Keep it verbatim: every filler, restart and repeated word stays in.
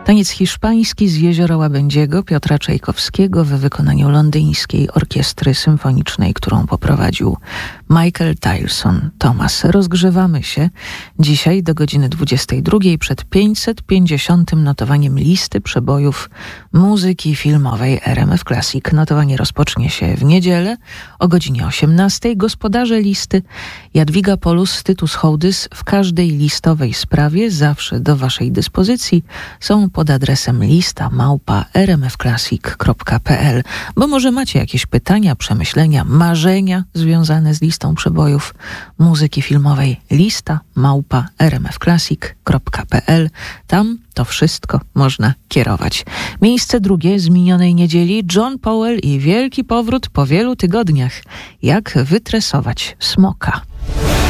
Taniec hiszpański z Jeziora Łabędziego Piotra Czajkowskiego w wykonaniu londyńskiej orkiestry symfonicznej, którą poprowadził Michael Tilson Thomas. Rozgrzewamy się dzisiaj do godziny dwudziestej drugiej przed pięćset pięćdziesiątym notowaniem listy przebojów muzyki filmowej R M F Classic. Notowanie rozpocznie się w niedzielę o godzinie osiemnastej. Gospodarze listy Jadwiga Polus, Tytus Hołdys w każdej listowej sprawie zawsze do waszej dyspozycji są pod adresem lista małpa r m f classic kropka p l. Bo może macie jakieś pytania, przemyślenia, marzenia związane z listą przebojów muzyki filmowej. Lista małpa r m f classic kropka p l. Tam to wszystko można kierować. Miejsce drugie z minionej niedzieli. John Powell i wielki powrót po wielu tygodniach. Jak wytresować smoka.